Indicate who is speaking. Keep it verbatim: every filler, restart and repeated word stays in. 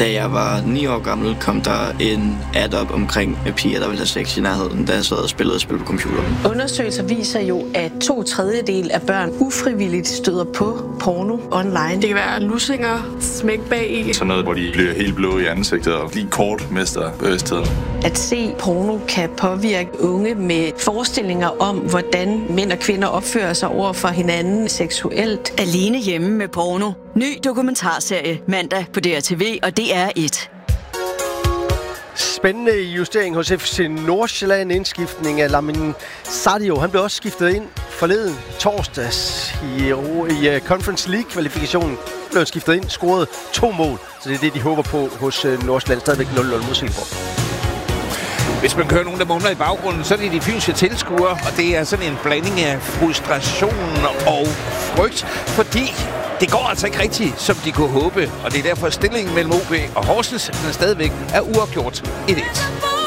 Speaker 1: Da jeg var ni år gammel, kom der en ad op omkring piger, der ville have sex i nærheden, da jeg sad og spillede spil på computeren.
Speaker 2: Undersøgelser viser jo, at to tredjedel af børn ufrivilligt støder på porno online.
Speaker 3: Det kan være lussinger, smæk bag i.
Speaker 4: Sådan noget, hvor de bliver helt blå i ansigtet og lige kort mister bevidstheden.
Speaker 2: At se porno kan påvirke unge med forestillinger om, hvordan mænd og kvinder opfører sig over for hinanden seksuelt.
Speaker 5: Alene hjemme med porno. Ny dokumentarserie mandag på D R T V og D R et.
Speaker 6: Spændende justering hos F C Nordsjælland. Indskiftning af Lamin Sadio. Han blev også skiftet ind forleden torsdags i, i Conference League-kvalifikationen. Blev han skiftet ind, scoret to mål. Så det er det, de håber på hos Nordsjælland. Stadigvæk nul nul mod Silkeborg.
Speaker 7: Hvis man kører nogen, der mumler i baggrunden, så er det de fynske tilskuere, og det er sådan en blanding af frustration og frygt, fordi det går altså ikke rigtigt, som de kunne håbe, og det er derfor stillingen mellem O B og Horsens, den stadigvæk er uafgjort et et.